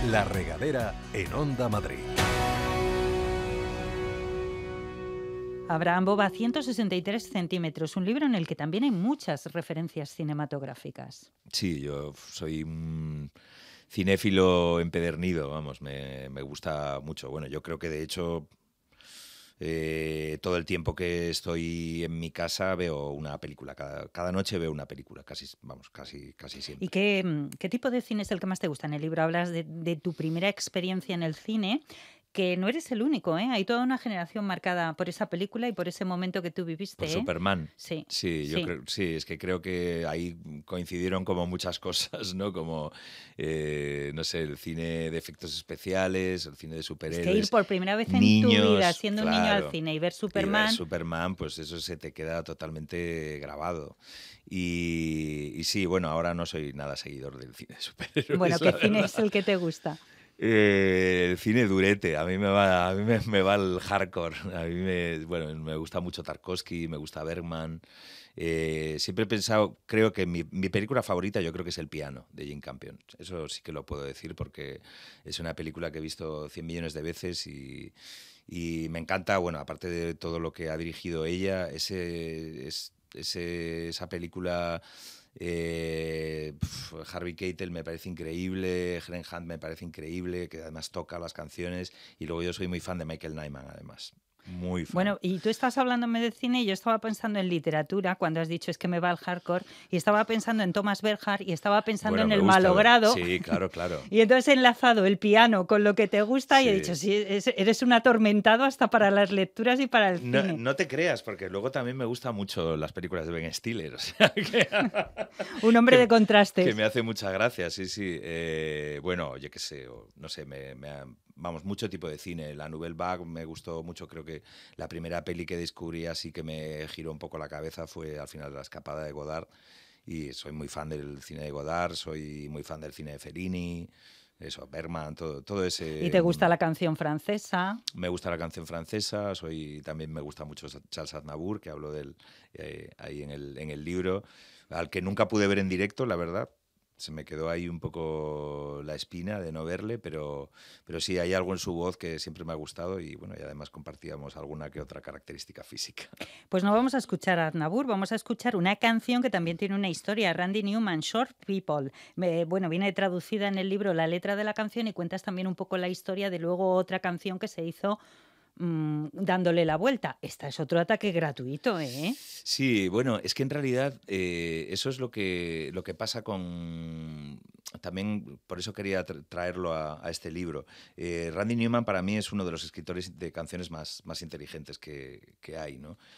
La Regadera en Onda Madrid. Abraham Boba, 163 centímetros, un libro en el que también hay muchas referencias cinematográficas. Sí, yo soy un cinéfilo empedernido, vamos, me gusta mucho. Bueno, yo creo que de hecho todo el tiempo que estoy en mi casa veo una película, cada noche veo una película, casi siempre. ¿Y qué tipo de cine es el que más te gusta? En el libro hablas de tu primera experiencia en el cine, que no eres el único, ¿eh? Hay toda una generación marcada por esa película y por ese momento que tú viviste, Por ¿eh? Superman. Sí, Sí, yo sí. creo, sí, es que creo que ahí coincidieron como muchas cosas, ¿no? Como, no sé, el cine de efectos especiales, el cine de Es que ir superhéroes, por primera vez en tu vida, niños, siendo un niño al claro. cine y ver Y ver Superman, Superman, pues eso se te queda totalmente grabado. Y sí, bueno, ahora no soy nada seguidor del cine de bueno, superhéroes, ¿qué la cine es verdad. el que te gusta? El cine durete, a mí me va el hardcore. Bueno, me gusta mucho Tarkovsky, me gusta Bergman. Siempre he pensado, creo que mi película favorita yo creo que es El piano, de Jane Campion. Eso sí que lo puedo decir porque es una película que he visto 100 millones de veces y me encanta, bueno, aparte de todo lo que ha dirigido ella, esa película. Harvey Keitel me parece increíble, Helen Hunt me parece increíble, que además toca las canciones, y luego yo soy muy fan de Michael Nyman, además, muy fan. Bueno, y tú estás hablándome de cine y yo estaba pensando en literatura cuando has dicho es que me va el hardcore y estaba pensando en Thomas Bernhard y estaba pensando Bueno, en me El gusta ver, malogrado sí, claro, claro. y entonces he enlazado el piano con lo que te gusta y he dicho, Sí. sí, eres un atormentado hasta para las lecturas y para el No, cine. no te creas, porque luego también me gustan mucho las películas de Ben Stiller, o sea, Un hombre de que contrastes. me hace mucha gracia, sí, sí. Bueno, yo qué sé, no sé, vamos, mucho tipo de cine. La Nouvelle Vague me gustó mucho, creo que la primera peli que descubrí así que me giró un poco la cabeza fue al final de La escapada de Godard, y soy muy fan del cine de Godard, soy muy fan del cine de Fellini, eso, Bergman, todo ¿Y ese... te gusta la canción francesa? Me gusta la canción francesa, también me gusta mucho Charles Aznavour, que hablo de él ahí en el libro, al que nunca pude ver en directo, la verdad. Se me quedó ahí un poco la espina de no verle, pero sí hay algo en su voz que siempre me ha gustado y bueno, y además compartíamos alguna que otra característica física. Pues no vamos a escuchar a Aznavour, vamos a escuchar una canción que también tiene una historia, Randy Newman, Short People. Bueno, viene traducida en el libro la letra de la canción y cuentas también un poco la historia de luego otra canción que se hizo dándole la vuelta. Esta es otro ataque gratuito, ¿eh? Sí, bueno, es que en realidad eso es lo que pasa con... También por eso quería traerlo a este libro. Randy Newman para mí es uno de los escritores de canciones más inteligentes que hay, ¿no?